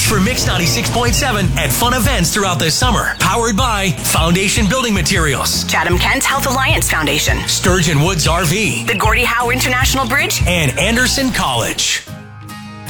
for Mix 96.7 at fun events throughout the summer. Powered by Foundation Building Materials, Chatham-Kent Health Alliance Foundation, Sturgeon Woods RV, the Gordie Howe International Bridge, and Anderson College.